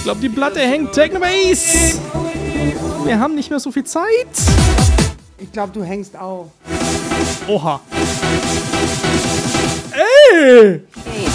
Ich glaube, die Platte hängt. Technobase! Wir haben nicht mehr so viel Zeit. Ich glaube, du hängst auch. Oha. Ey! Hey.